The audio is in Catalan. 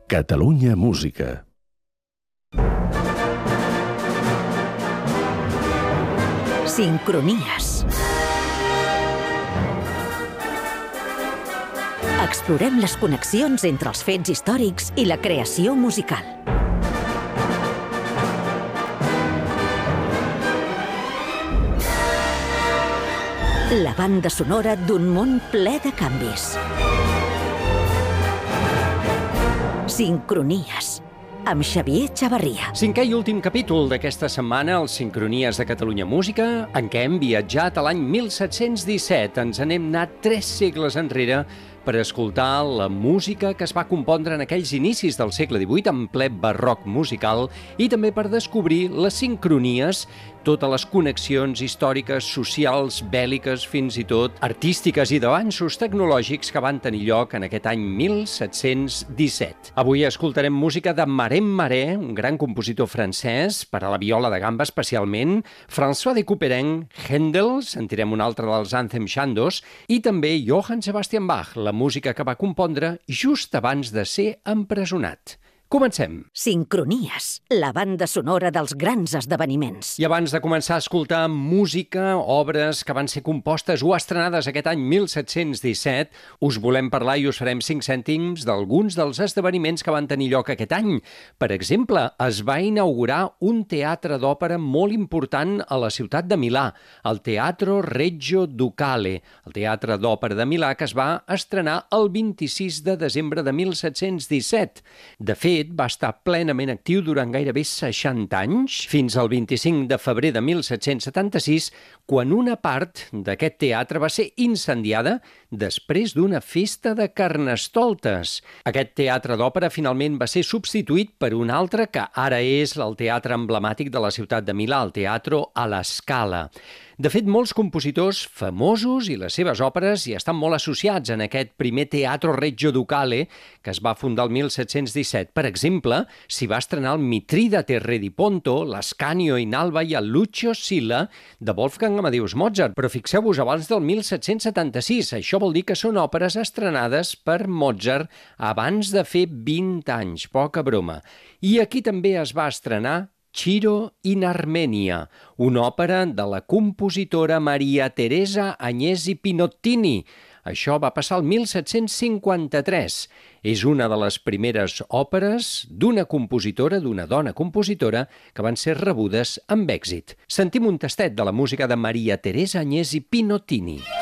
Catalunya Música. Sincronies. Explorem les connexions entre els fets històrics i la creació musical. La banda sonora d'un món ple de canvis. Sincronies, amb Xavier Chavarria. Cinquè i últim capítol d'aquesta setmana, els Sincronies de Catalunya Música, en què hem viatjat a l'any 1717. Ens n'hem anat 3 segles enrere per escoltar la música que es va compondre en aquells inicis del segle XVIII en ple barroc musical i també per descobrir les sincronies, totes les connexions històriques, socials, bèl·liques, fins i tot artístiques i d'avanços tecnològics que van tenir lloc en aquest any 1717. Avui escoltarem música de Marem Maré, un gran compositor francès, per a la viola de gamba especialment, François de Couperin, Händel, sentirem un altre dels Anthem Chandos, i també Johann Sebastian Bach, la música que va compondre just abans de ser empresonat. Comencem. Sincronies, la banda sonora dels grans esdeveniments. I abans de començar a escoltar música, obres que van ser compostes o estrenades aquest any 1717, us volem parlar i us farem 5 cèntims d'alguns dels esdeveniments que van tenir lloc aquest any. Per exemple, es va inaugurar un teatre d'òpera molt important a la ciutat de Milà, el Teatro Regio Ducale, el teatre d'òpera de Milà, que es va estrenar el 26 de desembre de 1717. De fet, va estar plenament actiu durant gairebé 60 anys, fins al 25 de febrer de 1776, quan una part d'aquest teatre va ser incendiada després d'una festa de carnestoltes. Aquest teatre d'òpera finalment va ser substituït per un altre que ara és el teatre emblemàtic de la ciutat de Milà, el Teatro alla Scala. De fet, molts compositors famosos i les seves òperes hi estan molt associats en aquest primer Teatro Regio Ducale que es va fundar el 1717. Per exemple, s'hi va estrenar el Mitridate Re di Ponto, l'Ascanio in Alba i el Lucio Silla de Wolfgang Amadeus Mozart. Però fixeu-vos, abans del 1776. Això vol dir que són òperes estrenades per Mozart abans de fer 20 anys. Poca broma. I aquí també es va estrenar Ciro in Armenia, una òpera de la compositora Maria Teresa Agnesi Pinottini. Això va passar el 1753. És una de les primeres òperes d'una compositora, d'una dona compositora, que van ser rebudes amb èxit. Sentim un tastet de la música de Maria Teresa Agnesi Pinottini.